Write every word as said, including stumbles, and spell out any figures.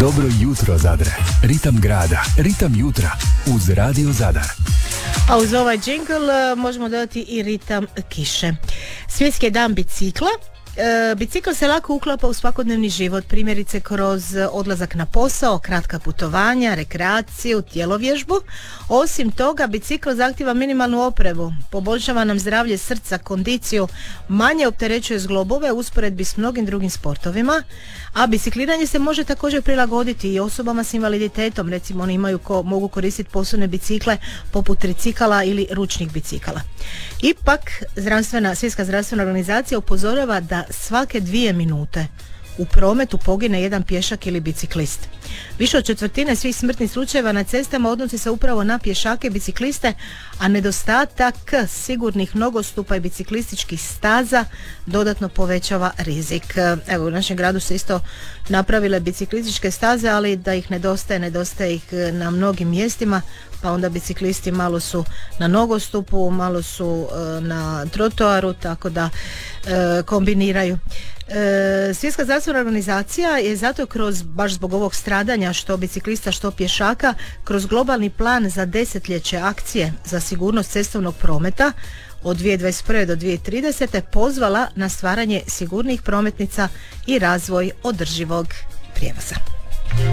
Dobro jutro, Zadre. Ritam grada, ritam jutra. Uz Radio Zadar. A uz ovaj džingl možemo dodati i ritam kiše. Svjetski je dan bicikla. E, bicikl se lako uklapa u svakodnevni život, primjerice kroz odlazak na posao, kratka putovanja, rekreaciju, tjelovježbu. Osim toga, bicikl zahtjeva minimalnu opremu, poboljšava nam zdravlje srca, kondiciju, manje opterećuje zglobove u usporedbi s mnogim drugim sportovima, a bicikliranje se može također prilagoditi i osobama s invaliditetom, recimo oni imaju ko, mogu koristiti posebne bicikle poput tricikala ili ručnih bicikala. Ipak, zdravstvena, Svjetska zdravstvena organizacija upozorava da svake dvije minute u prometu pogine jedan pješak ili biciklist. Više od četvrtine svih smrtnih slučajeva na cestama odnosi se upravo na pješake i bicikliste, a nedostatak sigurnih nogostupa i biciklističkih staza dodatno povećava rizik. Evo, u našem gradu se isto napravile biciklističke staze, ali da ih nedostaje, nedostaje ih na mnogim mjestima, pa onda biciklisti malo su na nogostupu, malo su e, na trotoaru, tako da e, kombiniraju. E, Svjetska zdravstvena organizacija je zato kroz, baš zbog ovog stradanja što biciklista, što pješaka, kroz globalni plan za desetljeće akcije za sigurnost cestovnog prometa od dvije tisuće dvadeset prve do dvije tisuće tridesete pozvala na stvaranje sigurnih prometnica i razvoj održivog prijevoza.